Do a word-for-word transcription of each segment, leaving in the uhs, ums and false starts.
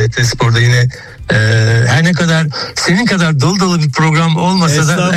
H T Spor'da yine e, her ne kadar senin kadar dolu dolu bir program olmasa da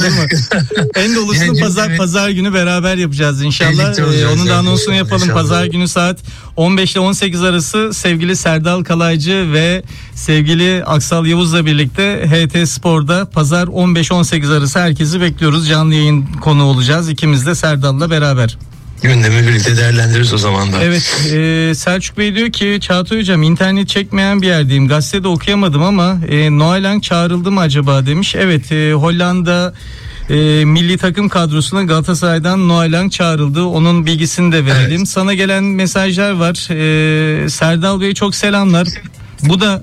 e, en dolusunu pazar pazar günü beraber yapacağız inşallah. Ee, onun da anonsunu yapalım. İnşallah. Pazar günü saat on beş ile on sekiz arası sevgili Serdal Kalaycı ve sevgili Aksal Yavuz'la birlikte H T Spor'da pazar on beş on sekiz arası herkesi bekliyoruz. Canlı yayın konu olacağız. İkimiz de Serdal'la beraber. Gündemi birlikte değerlendiririz o zaman da. Evet, e, Selçuk Bey diyor ki Çağatay Hocam internet çekmeyen bir yerdeyim. Gazetede okuyamadım ama e, Noah Lang çağrıldı mı acaba demiş. Evet, e, Hollanda e, milli takım kadrosuna Galatasaray'dan Noah Lang çağrıldı. Onun bilgisini de verelim. Evet. Sana gelen mesajlar var. E, Serdal Bey çok selamlar. Bu da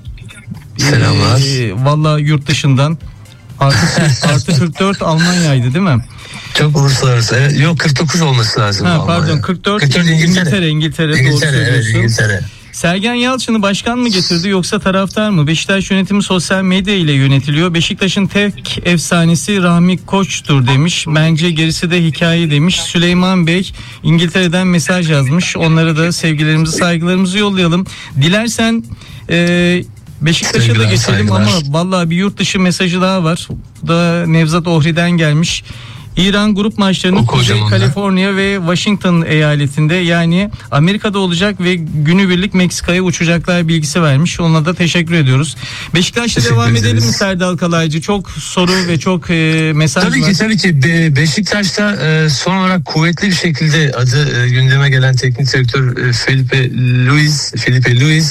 selamlar. E, Valla yurt dışından. Artı, artı kırk dört Almanya'ydı değil mi? Çok uluslararası. Yok kırk dokuz olması lazım. Ha, pardon kırk dört, kırk dört İngiltere. İngiltere, İngiltere, İngiltere, evet, İngiltere. Sergen Yalçın'ı başkan mı getirdi yoksa taraftar mı? Beşiktaş yönetimi sosyal medya ile yönetiliyor. Beşiktaş'ın tek efsanesi Rahmi Koç'tur demiş. Bence gerisi de hikaye demiş. Süleyman Bey İngiltere'den mesaj yazmış. Onlara da sevgilerimizi, saygılarımızı yollayalım. Dilersen e, Beşiktaş'a da geçelim saygılar. Ama vallahi bir yurt dışı mesajı daha var. Bu da Nevzat Ohri'den gelmiş. İran grup maçlarını Kuzey Kaliforniya ve Washington eyaletinde yani Amerika'da olacak ve günübirlik Meksika'ya uçacaklar bilgisi vermiş. Ona da teşekkür ediyoruz. Beşiktaş'ta devam edelim mi Serdal Kalaycı? Çok soru ve çok e, mesaj tabii var. Tabii ki tabii ki Be- Beşiktaş'ta e, son olarak kuvvetli bir şekilde adı e, gündeme gelen teknik direktör e, Felipe Luis Felipe Luis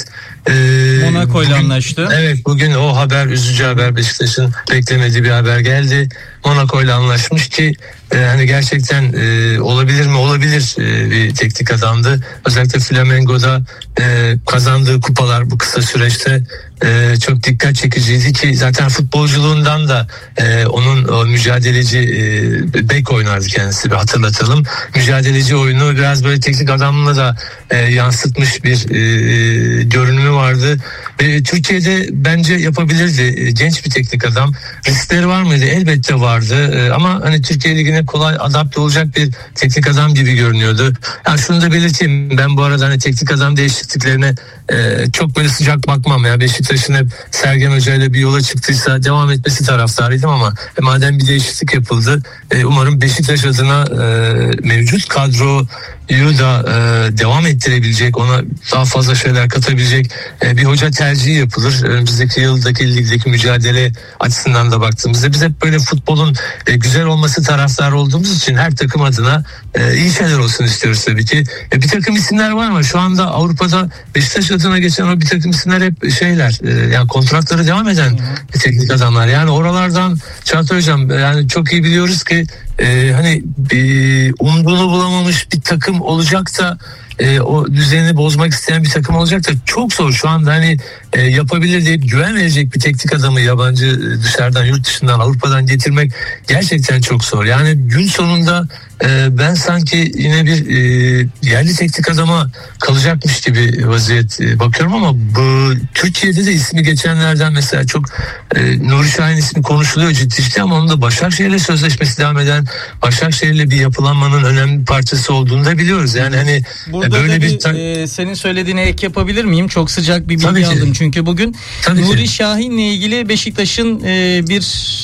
Ee, Monaco ile anlaştı. Evet, bugün o haber, üzücü haber, Beşiktaş'ın beklemediği bir haber geldi. Monaco ile anlaşmış ki e, hani gerçekten e, olabilir mi? Olabilir e, bir teknik adamdı. Özellikle Flamengo'da e, kazandığı kupalar bu kısa süreçte e, çok dikkat çekiciydi ki zaten futbolculuğundan da e, onun o mücadeleci e, bek oynardı kendisi, bir hatırlatalım. Mücadeleci oyunu biraz böyle teknik adamla da e, yansıtmış bir e, görünümü vardı. E, Türkiye'de bence yapabilirdi. E, genç bir teknik adam. Riskleri var mıydı? Elbette vardı. E, ama hani Türkiye Ligi'ne kolay adapte olacak bir teknik adam gibi görünüyordu. Yani şunu da belirteyim. Ben bu arada hani teknik adam değişikliklerine e, çok böyle sıcak bakmam ya. Beşiktaş'ın hep Sergen Hoca ile bir yola çıktıysa devam etmesi taraftarıydım ama e, madem bir değişiklik yapıldı, e, umarım Beşiktaş adına e, mevcut kadroyu da e, devam ettirebilecek, ona daha fazla şeyler katabilecek e, bir hoca tercihi yapılır. Önümüzdeki yıldaki ligdeki mücadele açısından da baktığımızda biz hep böyle futbolun e, güzel olması taraftarı olduğumuz için her takım adına e, iyi şeyler olsun istiyoruz tabii ki. E, bir takım isimler var ama şu anda Avrupa'da Beşiktaş adına geçen o bir takım isimler hep şeyler e, yani kontratları devam eden hmm. teknik adamlar. Yani oralardan Çağatay Hocam yani çok iyi biliyoruz ki e, hani bir umduğunu bulamamış bir takım olacak da E, o düzenini bozmak isteyen bir takım olacak da çok zor şu anda hani e, yapabilir deyip güven verecek bir teknik adamı yabancı e, dışarıdan, yurt dışından, Avrupa'dan getirmek gerçekten çok zor. Yani gün sonunda e, ben sanki yine bir e, yerli teknik adama kalacakmış gibi vaziyet e, bakıyorum ama bu Türkiye'de de ismi geçenlerden mesela çok e, Nuri Şahin ismi konuşuluyor ciddi ciddi ama onun da Başakşehir'le sözleşmesi devam eden, Başakşehir'le bir yapılanmanın önemli bir parçası olduğunu da biliyoruz. Yani hani burada böyle da bir, bir ta- e, senin söylediğine ek yapabilir miyim? Çok sıcak bir bilgi aldım çünkü bugün. Tabii Nuri ki. Şahin'le ilgili Beşiktaş'ın e, bir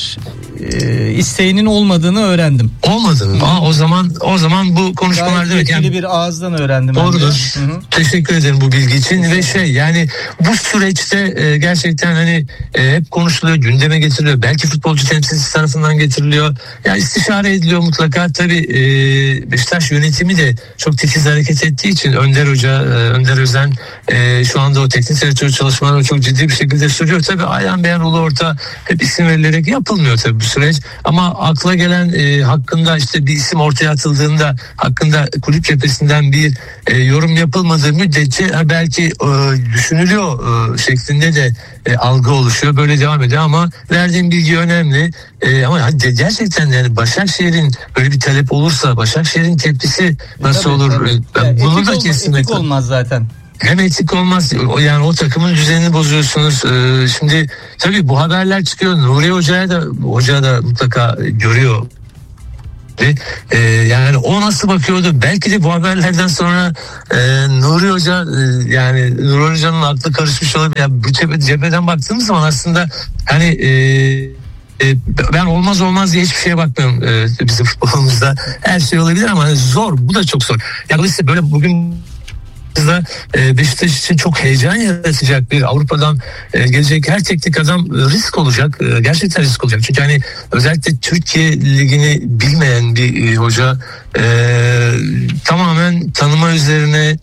e, isteğinin olmadığını öğrendim. Olmadı mı? Aa, o zaman o zaman bu konuşmalar demek yani bir ağızdan öğrendim. Doğrudur. Teşekkür ederim bu bilgi için ve şey yani bu süreçte e, gerçekten hani e, hep konuşuluyor, gündeme getiriliyor. Belki futbolcu temsilcisi tarafından getiriliyor. Yani istişare ediliyor mutlaka. Tabii e, Beşiktaş yönetimi de çok titiz hareket ettiği için Önder Hoca, e, Önder Özen e, şu anda o teknik direktör çalışmalarını çok ciddi bir şekilde sürüyor. Tabii ayan beyan ulu orta hep isim verilerek yapılmıyor tabii bu süreç. Ama akla gelen e, hakkında işte bir isim ortaya atıldığında hakkında kulüp cephesinden bir e, yorum yapılmadığı müddetçe belki e, düşünülüyor e, şeklinde de e, algı oluşuyor. Böyle devam ediyor ama verdiğim bilgi önemli. E, ama gerçekten yani Başakşehir'in böyle bir talep olursa Başakşehir'in tepkisi nasıl tabii, olur? Tabii. Yani bunu da olma, kesinlikle etik olmaz zaten. Hem etik olmaz yani o takımın düzenini bozuyorsunuz. Ee, şimdi tabii bu haberler çıkıyor. Nuri Hoca'ya da Hoca da mutlaka görüyor Ee, yani o nasıl bakıyordu? Belki de bu haberlerden sonra e, Nuri Hoca e, yani Nuri Hoca'nın aklı karışmış olabilir. Yani bu cephe, cepheden baktığımız zaman aslında hani e, e, ben olmaz olmaz diye hiçbir şeye bakmıyorum e, bizim futbolumuzda. Her şey olabilir ama hani zor. Bu da çok zor. Yani işte böyle bugün Beşiktaş için çok heyecan yaratacak bir Avrupa'dan gelecek her teknik adam risk olacak. Gerçekten risk olacak. Çünkü hani özellikle Türkiye Ligi'ni bilmeyen bir hoca e, tamamen tanıma üzerine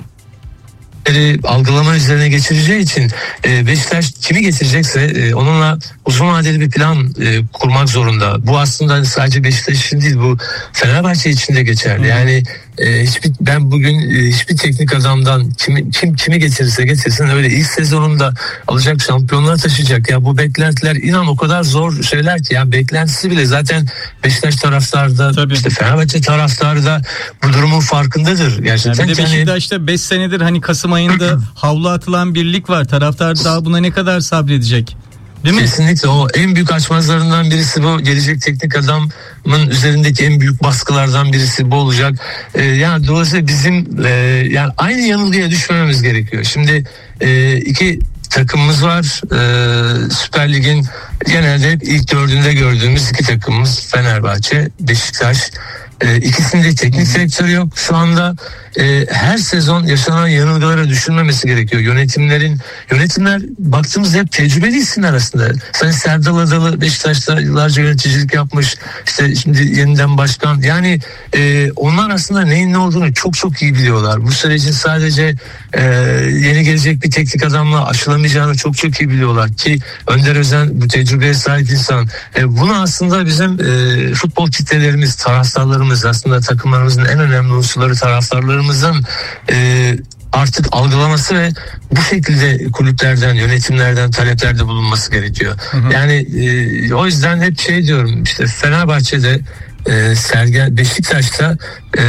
algılama üzerine geçireceği için Beşiktaş kimi getirecekse onunla uzun vadeli bir plan kurmak zorunda. Bu aslında sadece Beşiktaş için değil, bu Fenerbahçe için de geçerli. Yani hiçbir ben bugün hiçbir teknik adamdan kimi kim kimi getirirse getirsin öyle ilk sezonunda alacak, şampiyonluğa taşıyacak. Ya bu beklentiler inan o kadar zor şeyler ki, ya beklentisi bile zaten Beşiktaş taraftarı da Tabii. işte Fenerbahçe taraftarı da bu durumun farkındadır. Gerçekten yani bir de Beşiktaş'ta beş senedir hani Kasım ayında havlu atılan bir lig var. Taraftar daha buna ne kadar sabredecek? Değil mi? Kesinlikle o en büyük açmazlarından birisi bu. Gelecek teknik adamın üzerindeki en büyük baskılardan birisi bu olacak. Ee, yani dolayısıyla bizim e, yani aynı yanılgıya düşmememiz gerekiyor. Şimdi e, iki takımımız var. Ee, Süper Lig'in genelde hep ilk dördünde gördüğümüz iki takımımız Fenerbahçe, Beşiktaş. Ee, ikisinde teknik direktörü yok. Şu anda e, her sezon yaşanan yanılgılara düşünmemesi gerekiyor. Yönetimlerin yönetimler baktığımızda hep tecrübeli isimler aslında. Sayın Serdal Adalı Beşiktaş'ta yıllarca yöneticilik yapmış. İşte şimdi yeniden başkan. Yani e, onlar aslında neyin ne olduğunu çok çok iyi biliyorlar. Bu sürecin sadece e, yeni gelecek bir teknik adamla aşılamayacağını çok çok iyi biliyorlar ki Önder Özen bu tecrübeye sahip insan. E, bunu aslında bizim e, futbol kitlelerimiz, taraftarlarımız, aslında takımlarımızın en önemli unsurları taraftarlarımızın e, artık algılaması ve bu şekilde kulüplerden, yönetimlerden taleplerde bulunması gerekiyor. Hı hı. Yani e, o yüzden hep şey diyorum, işte Fenerbahçe'de e, Sergen, Beşiktaş'ta e,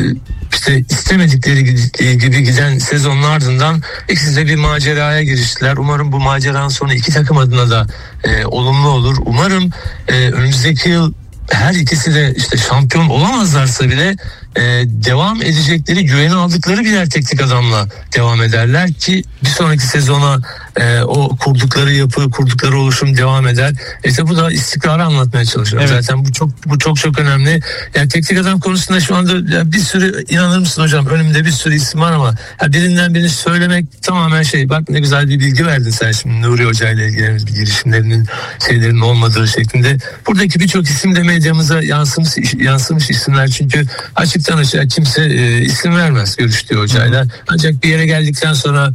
işte istemedikleri gibi giden sezonun ardından ikisi de bir maceraya giriştiler. Umarım bu maceranın sonu iki takım adına da e, olumlu olur. Umarım e, önümüzdeki yıl her ikisi de işte şampiyon olamazlarsa bile e, devam edecekleri, güveni aldıkları birer teknik adamla devam ederler ki bir sonraki sezona e, o kurdukları yapı, kurdukları oluşum devam eder. İşte bu da istikrarı anlatmaya çalışıyorum. Evet. Zaten bu çok bu çok çok önemli. Yani teknik adam konusunda şu anda ya bir sürü, inanır mısın hocam, önümde bir sürü isim var ama ya birinden birini söylemek tamamen şey, bak ne güzel bir bilgi verdin sen şimdi Nuri Hoca ile ilgili bir girişimlerinin şeylerin olmadığı şeklinde. Buradaki birçok isim de medyamıza yansımış yansımış isimler, çünkü açıktan açığa kimse e, isim vermez görüştüğü hocayla. Ancak bir yere geldikten sonra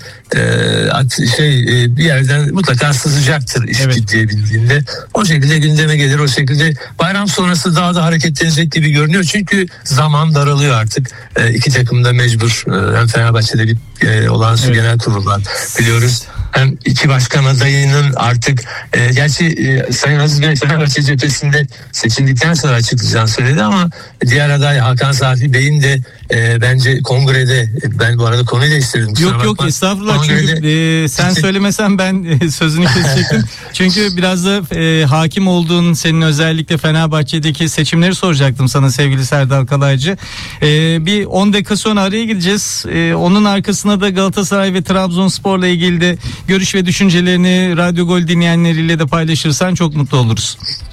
e, şey e, bir yerden mutlaka sızacaktır iş evet. ciddiye bildiğinde. O şekilde gündeme gelir, o şekilde bayram sonrası daha da hareketlenecek gibi görünüyor. Çünkü zaman daralıyor artık. E, iki takım da mecbur. E, hem Fenerbahçe'de bir e, olağanüstü evet. genel kurul var biliyoruz. Hem iki başkan adayının artık e, gerçi e, Sayın Aziz Bey Fenerbahçe cephesinde seçildikten sonra açıklayacağını söyledi ama diğer aday Hakan Safi Bey'in de e, bence kongrede, ben bu arada konuyu değiştirdim. Yok bakma. Yok estağfurullah, kongrede... çünkü e, sen söylemesen ben e, sözünü kesecektim. Çünkü biraz da e, hakim olduğun, senin özellikle Fenerbahçe'deki seçimleri soracaktım sana sevgili Serdal Kalaycı. E, bir on dakika sonra araya gideceğiz. E, onun arkasına da Galatasaray ve Trabzonspor'la ilgili de görüş ve düşüncelerini Radyo Gol dinleyenleriyle de paylaşırsan çok mutlu oluruz.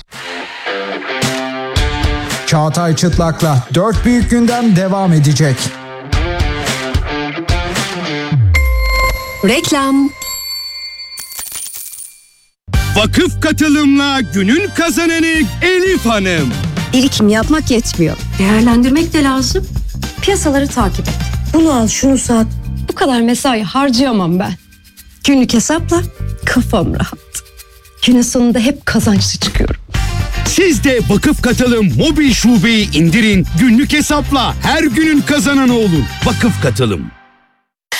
Çağatay Çıtlak'la dört büyük gündem devam edecek. Reklam. Vakıf katılımla günün kazananı Elif Hanım. Birikim yapmak yetmiyor. Değerlendirmek de lazım. Piyasaları takip et. Bunu al, şunu sat. Bu kadar mesai harcayamam ben. Günlük hesapla kafam rahat. Günün sonunda hep kazançlı çıkıyorum. Siz de Vakıf Katılım mobil şubeyi indirin. Günlük hesapla her günün kazananı olun. Vakıf Katılım.